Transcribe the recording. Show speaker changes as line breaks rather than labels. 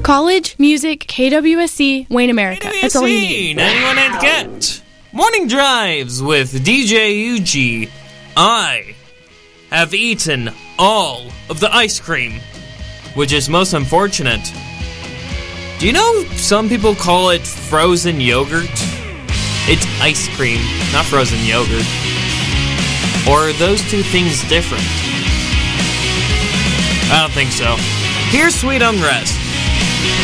College, music, KWSC, Wayne America. That's all you need.
91.9 Kent. Morning drives with DJ Yuji. I have eaten all of the ice cream, which is most unfortunate. Do you know some people call it frozen yogurt? It's ice cream, not frozen yogurt. Or are those two things different? I don't think so. Here's Sweet Unrest.